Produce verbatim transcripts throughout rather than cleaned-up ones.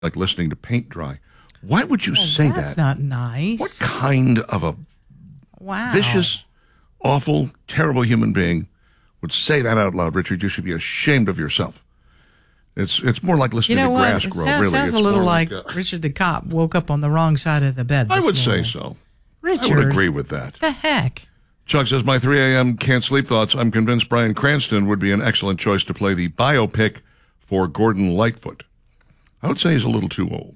like listening to paint dry. Why would you well, say that's that? That's not nice. What kind of a wow. vicious, awful, terrible human being would say that out loud, Richard? You should be ashamed of yourself. It's it's more like listening you know to what? grass it grow. Sounds, really, sounds it's a little like, like uh, Richard the cop woke up on the wrong side of the bed. I this would morning. say so. Richard, I would agree with that. The heck? Chuck says, my three a.m. can't sleep thoughts. I'm convinced Bryan Cranston would be an excellent choice to play the biopic for Gordon Lightfoot. I would say he's a little too old.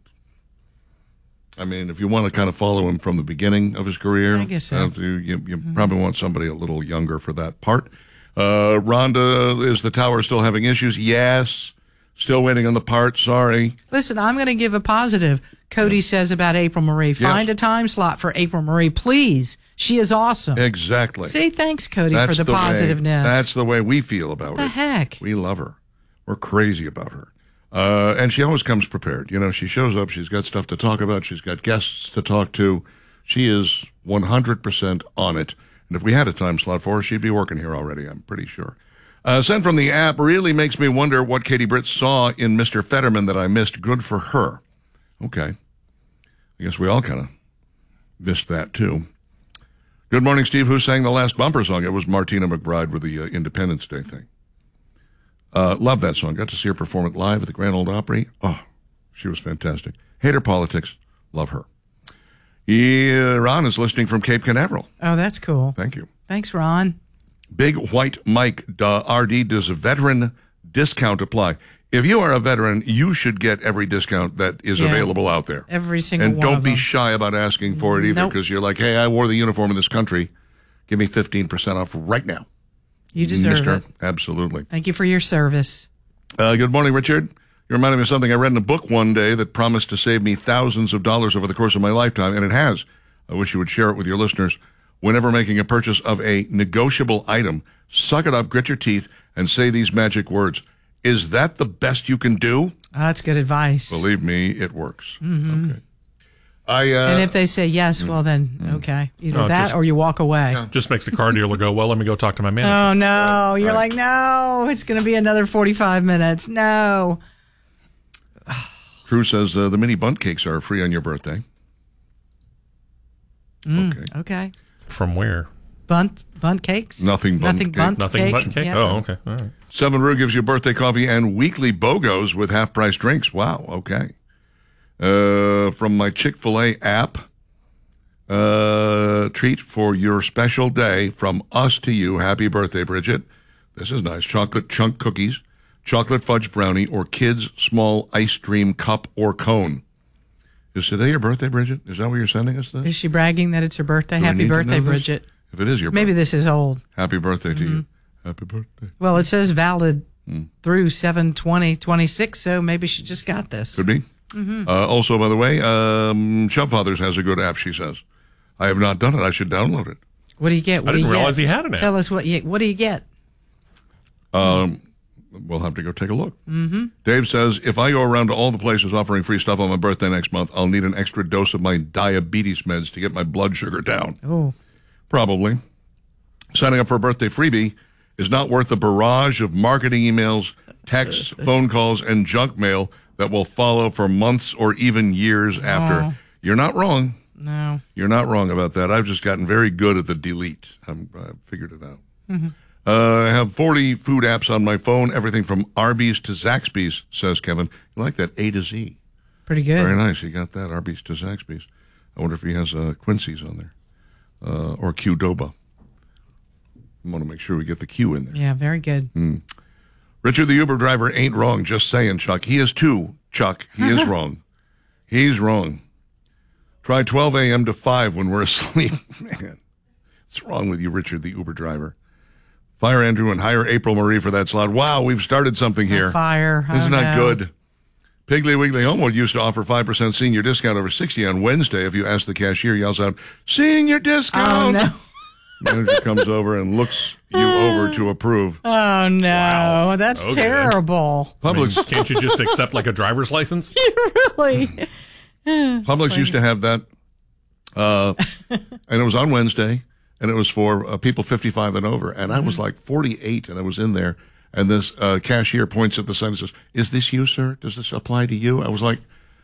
I mean, if you want to kind of follow him from the beginning of his career, I guess so. you, you, you mm-hmm. probably want somebody a little younger for that part. Uh, Rhonda, is the tower still having issues? Yes. Still waiting on the part. Sorry. Listen, I'm going to give a positive. Cody yeah. says about April Marie. Find yes. a time slot for April Marie, please. She is awesome. Exactly. See, thanks, Cody, that's for the, the positiveness. Way, that's the way we feel about what the her. The heck? We love her. We're crazy about her. Uh, and she always comes prepared. You know, she shows up. She's got stuff to talk about. She's got guests to talk to. She is one hundred percent on it. And if we had a time slot for her, she'd be working here already, I'm pretty sure. Uh, sent from the app really makes me wonder what Katie Britt saw in Mister Fetterman that I missed. Good for her. Okay. I guess we all kind of missed that, too. Good morning, Steve. Who sang the last bumper song? It was Martina McBride with the uh, Independence Day thing. Uh, love that song. Got to see her perform it live at the Grand Ole Opry. Oh, she was fantastic. Hater politics. Love her. Yeah, Ron is listening from Cape Canaveral. Oh, that's cool. Thank you. Thanks, Ron. Big White Mike, uh, R D, does a veteran discount apply? If you are a veteran, you should get every discount that is yeah, available out there. Every single and one don't of be them. shy about asking for it either, because nope. you're like, hey, I wore the uniform in this country. Give me fifteen percent off right now. You deserve Mister it. Absolutely. Thank you for your service. Uh, good morning, Richard. You reminded me of something I read in a book one day that promised to save me thousands of dollars over the course of my lifetime, and it has. I wish you would share it with your listeners. Whenever making a purchase of a negotiable item, suck it up, grit your teeth, and say these magic words. Is that the best you can do? Oh, that's good advice. Believe me, it works. Mm-hmm. Okay. I, uh, and if they say yes, well then, okay. Either oh, that just, or you walk away. Yeah. Just makes the car dealer go, well, let me go talk to my manager. Oh, no. Right. You're right. like, no, it's going to be another forty-five minutes. No. Drew says uh, the mini bunt cakes are free on your birthday. Mm, okay. Okay. From where? Bunt bunt cakes? Nothing bunt Nothing cake. bunt Nothing cake? bunt cake? Yeah. Oh, okay. All right. Seven Rue gives you birthday coffee and weekly BOGOs with half-price drinks. Wow, okay. Uh, from my Chick-fil-A app, uh, treat for your special day from us to you. Happy birthday, Bridget. This is nice. Chocolate chunk cookies, chocolate fudge brownie, or kids' small ice cream cup or cone. Is today your birthday, Bridget? Is that what you're sending us this? Is she bragging that it's her birthday? Do Happy birthday, Bridget. If it is your Maybe birthday. this is old. Happy birthday mm-hmm. to you. Happy birthday. Well, it says valid mm. through seven twenty twenty-six, so maybe she just got this. Could be. Mm-hmm. Uh, also, by the way, um, Chub Fathers has a good app, she says. I have not done it. I should download it. What do you get? What I didn't do you realize get? he had an app. Tell us what you what do you get? Um, we'll have to go take a look. Mm-hmm. Dave says, if I go around to all the places offering free stuff on my birthday next month, I'll need an extra dose of my diabetes meds to get my blood sugar down. Oh. Probably. Signing up for a birthday freebie is not worth the barrage of marketing emails, texts, phone calls, and junk mail that will follow for months or even years after. Oh. You're not wrong. No. You're not wrong about that. I've just gotten very good at the delete. I'm, I've figured it out. Mm-hmm. Uh, I have forty food apps on my phone, everything from Arby's to Zaxby's, says Kevin. You like that A to Z? Pretty good. Very nice. You got that, Arby's to Zaxby's. I wonder if he has uh, Quincy's on there. Uh, or Qdoba. I want to make sure we get the Q in there. Yeah, very good. Mm. Richard, the Uber driver, ain't wrong. Just saying, Chuck. He is too, Chuck. He is wrong. He's wrong. Try twelve a.m. to five when we're asleep. Man, what's wrong with you, Richard, the Uber driver? Fire Andrew and hire April Marie for that slot. Wow, we've started something here. A fire. Isn't oh, that no. good? Piggly Wiggly Homewood used to offer five percent senior discount over sixty on Wednesday. If you ask the cashier, yells out, senior discount. Oh, no. Manager comes over and looks you over to approve. Oh, no. Wow. That's Okay. terrible. Publix, I mean, can't you just accept like a driver's license? Really? Publix used to have that, uh, and it was on Wednesday, and it was for uh, people fifty-five and over. And I was like forty-eight, and I was in there, and this uh, cashier points at the sign and says, is this you, sir? Does this apply to you? I was like,